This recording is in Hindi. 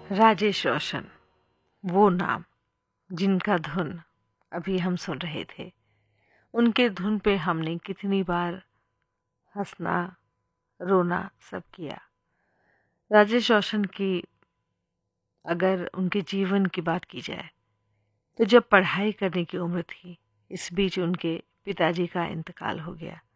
राजेश रोशन, वो नाम जिनका धुन अभी हम सुन रहे थे। उनके धुन पे हमने कितनी बार हंसना, रोना सब किया। राजेश रोशन की अगर उनके जीवन की बात की जाए तो जब पढ़ाई करने की उम्र थी, इस बीच उनके पिताजी का इंतकाल हो गया।